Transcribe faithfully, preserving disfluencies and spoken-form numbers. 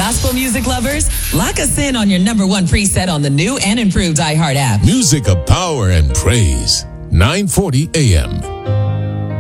Gospel music lovers, lock us in on your number one preset on the new and improved iHeart app. Music of power and praise. nine forty A M